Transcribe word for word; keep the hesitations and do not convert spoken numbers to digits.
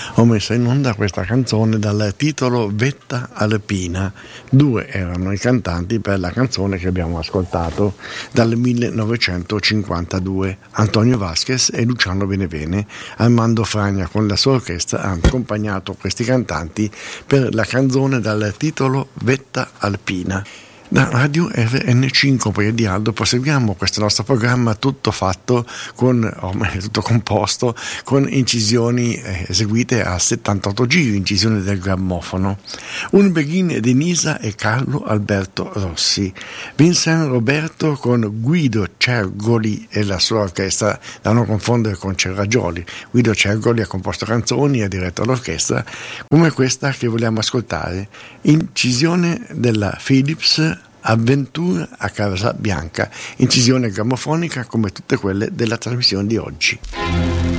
ho messo in onda questa canzone dal titolo Vetta Alpina. Due erano i cantanti per la canzone che abbiamo ascoltato dal millenovecentocinquantadue, Antonio Vasquez e Luciano Benevene. Armando Fragna con la sua orchestra ha accompagnato questi cantanti per la canzone dal titolo Vetta Alpina. Da Radio R N cinque di Aldo proseguiamo questo nostro programma tutto fatto con, oh, tutto composto con incisioni eh, eseguite a settantotto giri, incisioni del grammofono. Un begin di Nisa e Carlo Alberto Rossi. Vincent Roberto con Guido Cergoli e la sua orchestra, da non confondere con Cerragioli. Guido Cergoli ha composto canzoni e ha diretto l'orchestra, come questa che vogliamo ascoltare, incisione della Philips, Avventura a Casa Bianca, incisione grammofonica come tutte quelle della trasmissione di oggi.